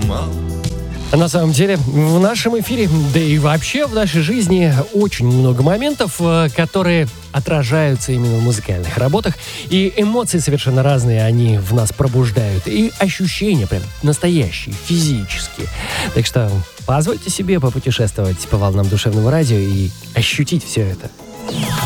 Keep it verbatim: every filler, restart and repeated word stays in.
мало. На самом деле, в нашем эфире, да и вообще в нашей жизни очень много моментов, которые отражаются именно в музыкальных работах. И эмоции совершенно разные они в нас пробуждают. И ощущения прям настоящие, физические. Так что позвольте себе попутешествовать по волнам душевного радио и ощутить все это.